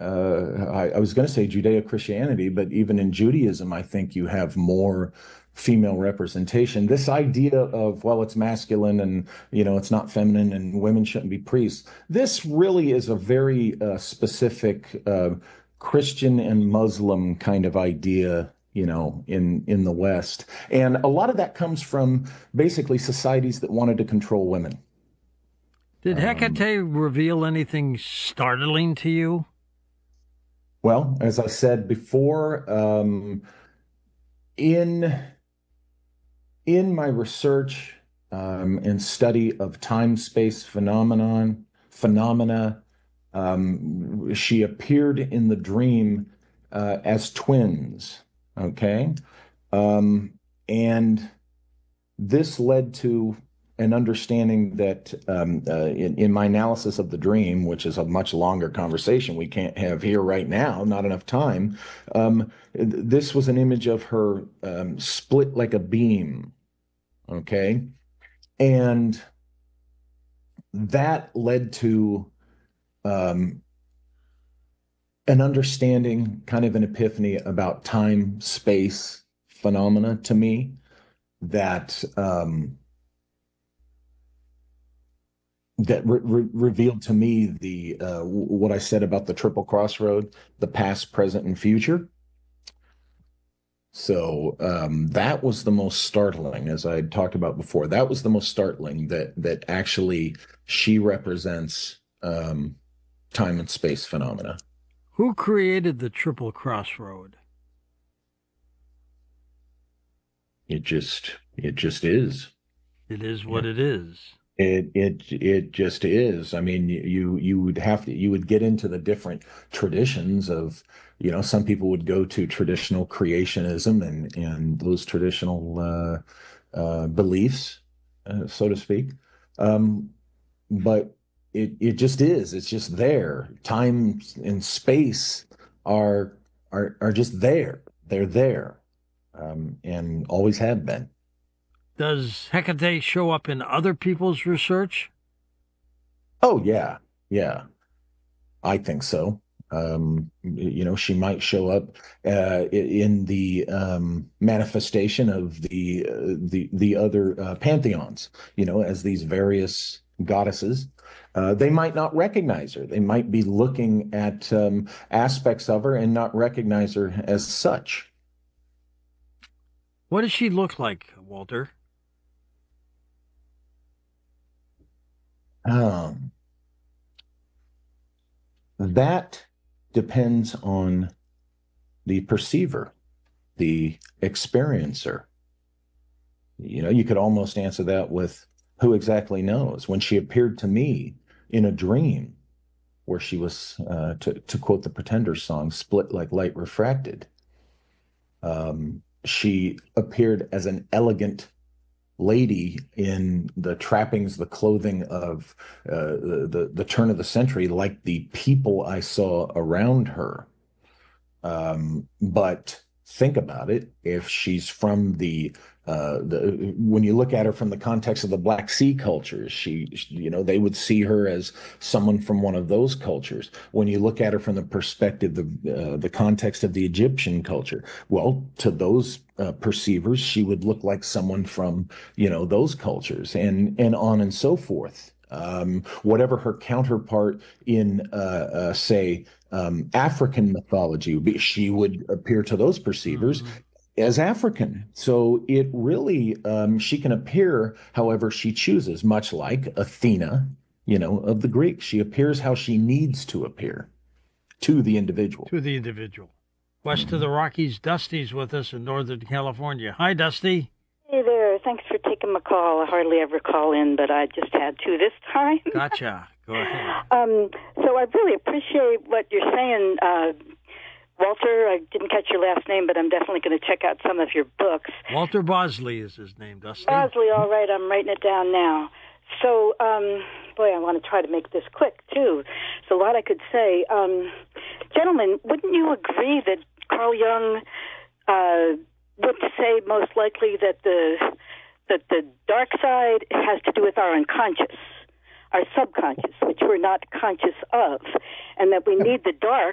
I was going to say Judeo-Christianity, but even in Judaism, I think you have more female representation. This idea of, well, it's masculine and, it's not feminine and women shouldn't be priests. This really is a very specific Christian and Muslim kind of idea, in the West. And a lot of that comes from basically societies that wanted to control women. Did Hecate reveal anything startling to you? Well, as I said before, in in my research and study of time-space phenomena, she appeared in the dream as twins. Okay, and this led to an understanding that in my analysis of the dream, which is a much longer conversation we can't have here right now, not enough time, this was an image of her split like a beam, okay? And that led to an understanding, kind of an epiphany about time, space phenomena to me that revealed to me the what I said about the triple crossroad, the past, present, and future. So that was the most startling, as I talked about before. That was the most startling that actually she represents time and space phenomena. Who created the triple crossroad? It just is. It is what it is. It just is. I mean, you would get into the different traditions of, some people would go to traditional creationism and those traditional beliefs, so to speak. But it just is. It's just there. Time and space are just there. They're there, and always have been. Does Hecate show up in other people's research? Oh yeah, yeah. I think so. She might show up in the manifestation of the other pantheons, as these various goddesses. They might not recognize her. They might be looking at aspects of her and not recognize her as such. What does she look like, Walter? Um, that depends on the perceiver, the experiencer. You could almost answer that with who exactly knows. When she appeared to me in a dream, where she was, to quote the Pretenders song, split like light refracted, she appeared as an elegant lady in the trappings, the clothing of the turn of the century, like the people I saw around her. But think about it. If she's from when you look at her from the context of the Black Sea cultures, they would see her as someone from one of those cultures. When you look at her from the perspective of the context of the Egyptian culture, well, to those perceivers, she would look like someone from, those cultures, and on and so forth. Whatever her counterpart in, say, African mythology would be, she would appear to those perceivers as African. So it really, she can appear however she chooses, much like Athena, of the Greeks. She appears how she needs to appear to the individual. To the individual. West of the Rockies, Dusty's with us in Northern California. Hi, Dusty. Hey there. Thanks for taking my call. I hardly ever call in, but I just had to this time. Gotcha. Go ahead. So I really appreciate what you're saying, Walter. I didn't catch your last name, but I'm definitely going to check out some of your books. Walter Bosley is his name, Dusty. Bosley, all right. I'm writing it down now. So, boy, I want to try to make this quick, too. There's a lot I could say. Gentlemen, wouldn't you agree that Carl Jung would say most likely that the dark side has to do with our unconscious, our subconscious, which we're not conscious of, and that we need the dark